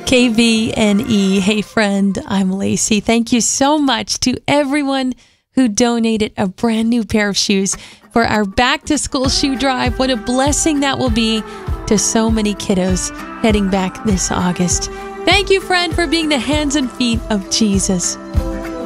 KVNE. Hey friend, I'm Lacey. Thank you so much to everyone who donated a brand new pair of shoes for our back to school shoe drive. What a blessing that will be to so many kiddos heading back this August. Thank you, friend, for being the hands and feet of Jesus.